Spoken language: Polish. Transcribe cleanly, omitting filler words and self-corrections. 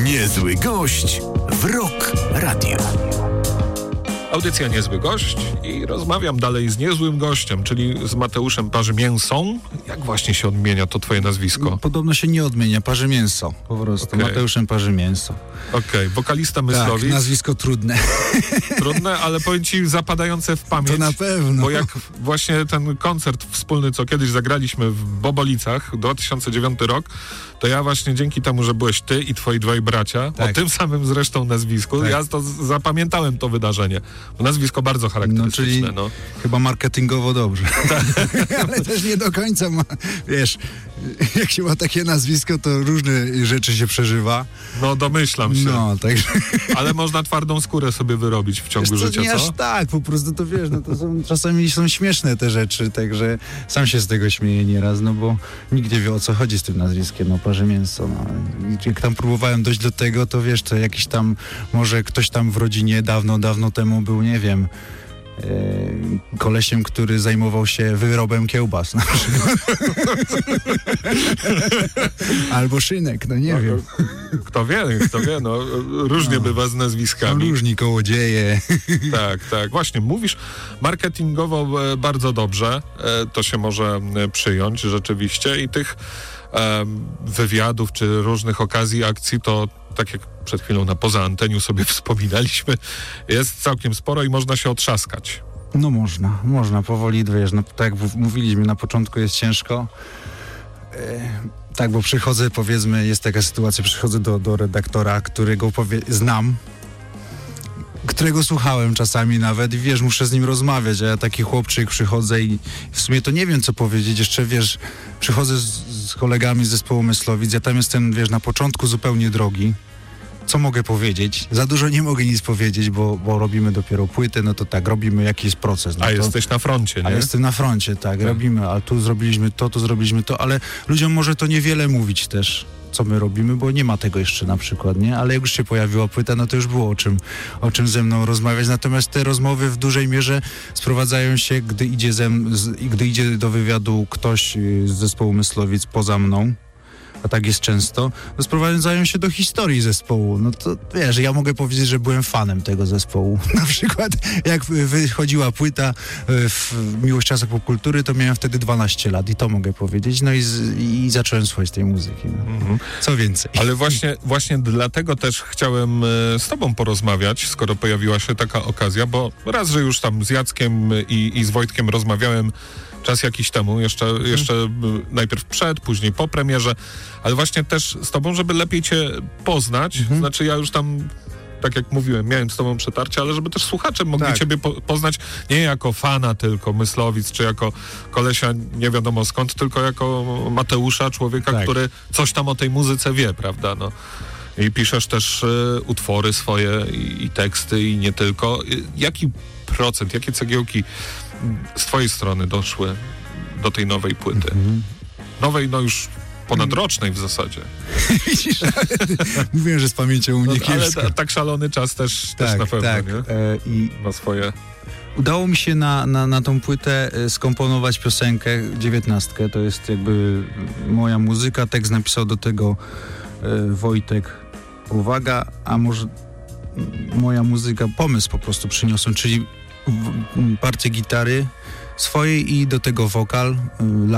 Niezły gość w Rock Radio. Audycja Niezły Gość i rozmawiam dalej z niezłym gościem, czyli z Mateuszem Parzymięsą. Jak właśnie się odmienia to twoje nazwisko? Podobno się nie odmienia, Parzymięso po prostu, Okay. Mateuszem Parzymięso. Okej, wokalista Myslowic. Tak, nazwisko trudne. Trudne, ale powiem ci zapadające w pamięć. To na pewno. Bo jak właśnie ten koncert wspólny, co kiedyś zagraliśmy w Bobolicach, 2009 rok, to ja właśnie dzięki temu, że byłeś ty i twoi dwaj bracia, tak. o tym samym zresztą nazwisku, tak. ja to zapamiętałem to wydarzenie. Bo nazwisko bardzo charakterystyczne. Czyli chyba marketingowo dobrze. Ale też nie do końca ma, wiesz, jak się ma takie nazwisko, to różne rzeczy się przeżywa. No domyślam się. No, także... Ale można twardą skórę sobie wyrobić w ciągu życia, nie co? aż tak, po prostu to wiesz, no to czasami są śmieszne te rzeczy, także sam się z tego śmieję nieraz, no bo nikt nie wie, o co chodzi z tym nazwiskiem, no Parzymięso, no. I jak tam próbowałem dojść do tego, to wiesz, to jakiś tam, może ktoś tam w rodzinie dawno temu był, nie wiem, kolesiem, który zajmował się wyrobem kiełbas na przykład. Albo szynek, no nie wiem. Kto wie, no różnie bywa z nazwiskami. No, różni kołodzieje. Tak. Właśnie, mówisz marketingowo bardzo dobrze, to się może przyjąć rzeczywiście i tych wywiadów czy różnych okazji, akcji, to tak jak przed chwilą na poza anteniu sobie wspominaliśmy, jest całkiem sporo i można się otrzaskać. No można, powoli, wiesz, no tak jak mówiliśmy, na początku jest ciężko. Tak, bo przychodzę, powiedzmy, jest taka sytuacja, przychodzę do redaktora, którego znam, którego słuchałem czasami nawet i wiesz, muszę z nim rozmawiać, a ja taki chłopczyk przychodzę i w sumie to nie wiem, co powiedzieć, jeszcze wiesz, przychodzę z kolegami z zespołu Myslowic, ja tam jestem, wiesz, na początku zupełnie drogi. Co mogę powiedzieć? Za dużo nie mogę nic powiedzieć, bo robimy dopiero płytę, no to tak, robimy jakiś proces. No a to, jesteś na froncie, nie? A jestem na froncie, tak, robimy, a tu zrobiliśmy to, ale ludziom może to niewiele mówić też, co my robimy, bo nie ma tego jeszcze na przykład, nie? Ale jak już się pojawiła płyta, no to już było o czym ze mną rozmawiać, natomiast te rozmowy w dużej mierze sprowadzają się, gdy idzie do wywiadu ktoś z zespołu Myslowic poza mną, a tak jest często, to sprowadzają się do historii zespołu. No to wiesz, ja mogę powiedzieć, że byłem fanem tego zespołu. Na przykład jak wychodziła płyta w Miłość w czasach popkultury, to miałem wtedy 12 lat i to mogę powiedzieć. No i zacząłem słuchać tej muzyki. No. Co więcej. Ale właśnie dlatego też chciałem z tobą porozmawiać, skoro pojawiła się taka okazja, bo raz, że już tam z Jackiem i z Wojtkiem rozmawiałem czas jakiś temu, jeszcze najpierw przed, później po premierze, ale właśnie też z tobą, żeby lepiej cię poznać, znaczy ja już tam, tak jak mówiłem, miałem z tobą przetarcie, ale żeby też słuchacze mogli ciebie poznać nie jako fana tylko Myslowic, czy jako kolesia nie wiadomo skąd, tylko jako Mateusza, człowieka, który coś tam o tej muzyce wie, prawda, no. I piszesz też utwory swoje i teksty i nie tylko. Jaki procent, jakie cegiełki z twojej strony doszły do tej nowej płyty? Nowej, no już ponadrocznej w zasadzie. Widzisz, mówiłem, że z pamięcią u mnie kiepsko. Ale tak szalony czas też na pewno, nie? I ma swoje... Udało mi się na tą płytę skomponować piosenkę 19. To jest jakby moja muzyka. Tekst napisał do tego Wojtek. Uwaga, a może moja muzyka, pomysł po prostu przyniosłem, czyli partię gitary swojej i do tego wokal.